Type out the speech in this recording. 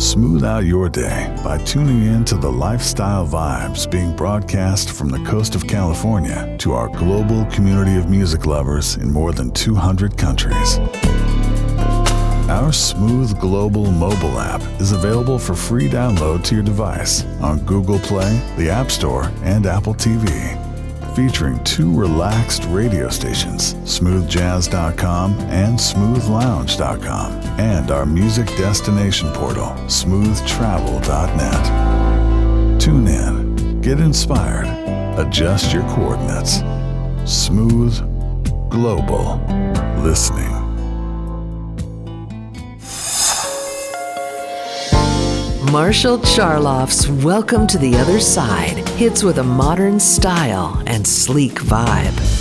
Smooth out your day by tuning in to the lifestyle vibes being broadcast from the coast of California to our global community of music lovers in more than 200 countries. Our Smooth Global mobile app is available for free download to your device on Google Play, the App Store, and Apple TV. Featuring 2 relaxed radio stations, smoothjazz.com and smoothlounge.com, and our music destination portal, smoothtravel.net. Tune in, get inspired, adjust your coordinates. Smooth Global Listening. Marshall Charloff's Welcome to the Other Side hits with a modern style and sleek vibe.